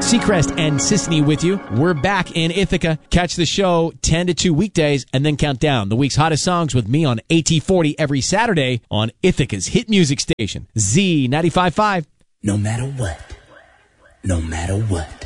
Seacrest and Sisney with you. We're back in Ithaca. Catch the show 10 to 2 weekdays and then count down the week's hottest songs with me on AT40 every Saturday on Ithaca's hit music station, Z95.5. No matter what. No matter what.